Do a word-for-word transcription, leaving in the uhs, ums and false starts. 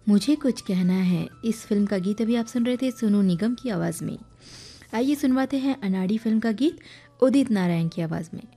मुझे कुछ कहना है, इस फिल्म का गीत अभी आप सुन रहे थे सोनू निगम की आवाज़ में। आइए सुनवाते हैं अनाड़ी फिल्म का गीत उदित नारायण की आवाज़ में।